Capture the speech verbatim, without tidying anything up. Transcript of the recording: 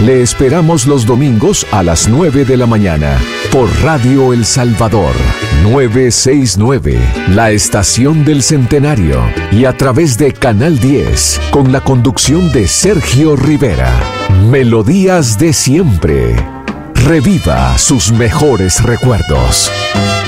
Le esperamos los domingos a las nueve de la mañana por Radio El Salvador novecientos sesenta y nueve, la estación del centenario, y a través de Canal diez con la conducción de Sergio Rivera. Melodías de siempre. Reviva sus mejores recuerdos.